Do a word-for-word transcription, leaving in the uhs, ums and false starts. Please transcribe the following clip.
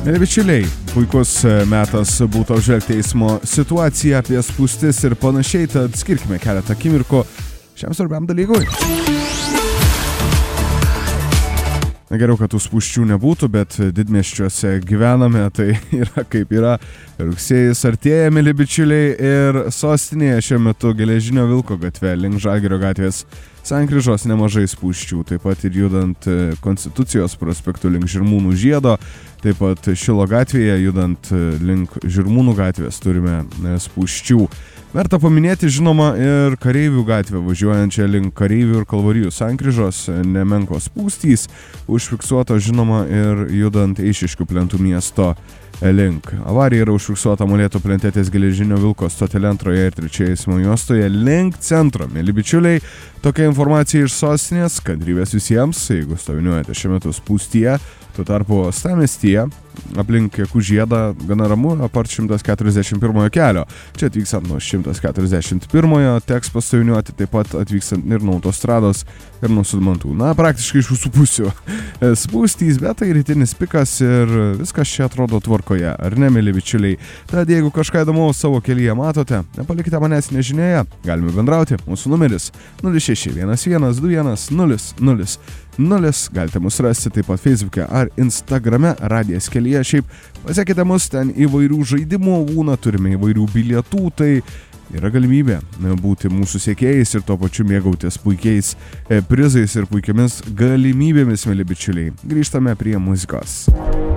Mėly bičiuliai, puikus metas būtų apžvelgti eismo situaciją apie spūstis ir panašiai, tad skirkime keletą akimirkų šiam svarbiam dalykui. Na, geriau, kad tų spūsčių nebūtų, bet didmiesčiuose gyvename, tai yra kaip yra. Rugsėjis artėja, mėly bičiuliai, ir sostinėje šiuo metu Geležinio Vilko gatve link Žalgirio gatvės sankryžos nemažai spūsčių, taip pat ir judant Konstitucijos prospektu link Žirmūnų žiedo, taip pat Šilo gatvėje judant link Žirmūnų gatvės turime spūsčių. Verta paminėti, žinoma, ir Kareivių gatvę važiuojančią link Kareivių ir Kalvarijų sankryžos, nemenkos spūstys, užfiksuoto, žinoma, ir judant Eišiškių plentų miesto link. Avarija yra užfiksuota Molėtų plente ties Geležinio Vilko stotele antroje ir trečioje eismo juostoje link centro. Mėly bičiuliai, tokia informacija iš sostinės, kantrybės visiems, jeigu stoviniuojate šiuo metu spūstyje. Tuo tarpu Stamiestyje aplink Kekų žiedą gana ramu apart šimtas keturiasdešimt pirmojo kelio. Čia atvykstant nuo šimtas keturiasdešimt pirmojo teks pastoviniuoti, taip pat atvykstant ir nuo autostrados ir nuo Sudmantų. Na, praktiškai iš visų pusių spūstys, bet tai rytinis pikas ir viskas čia atrodo tvarkoje, ar ne, mėly bičiuliai? Tad jeigu kažką įdomaus savo kelyje matote, nepalikite manęs nežinioje, galime bendrauti. Mūsų numeris nulis šeši vienas vienas du vienas nulis nulis nulis. Galite mus rasti taip pat Facebook'e ar Instagrame Radijas kelyje. Šiaip pasiekite mus, ten įvairių žaidimų būna, turime įvairių bilietų, tai yra galimybė būti mūsų sekėjais ir tuo pačiu mėgautis puikiais prizais ir puikiamis galimybėmis, mėly bičiuliai. Grįžtame prie muzikos.